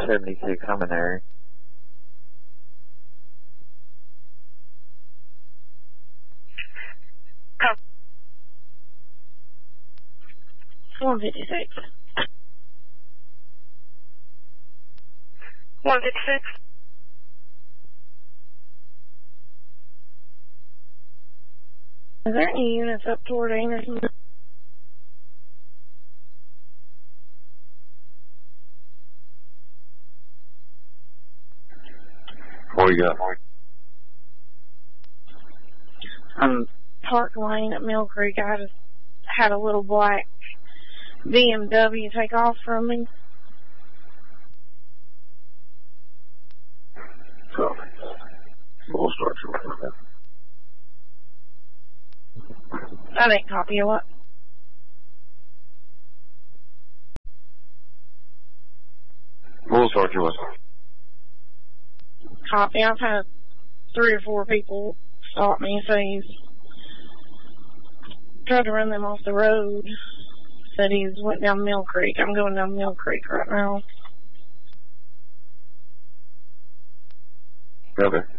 76, I'm in there. Oh. 156. 156. Is there any units up toward Anderson? What you got? I'm parked lane at Mill Creek. I just had a little black BMW take off from me. Copy. We'll start you with that. I didn't copy a lot. We'll start you with Copy. I've had 3 or 4 people stop me, say he's tried to run them off the road. Said he's went down Mill Creek. I'm going down Mill Creek right now. Okay.